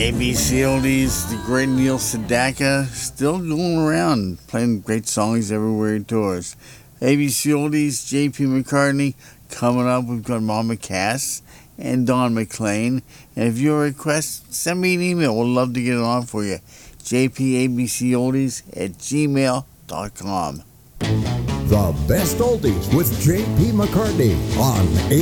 ABC Oldies, the great Neil Sedaka, still going around, playing great songs everywhere he tours. ABC Oldies, J.P. McCartney. Coming up, we've got Mama Cass and Don McLean. And if you have a request, send me an email. We'd love to get it on for you. jpabcoldies@gmail.com. The best oldies with J.P. McCartney on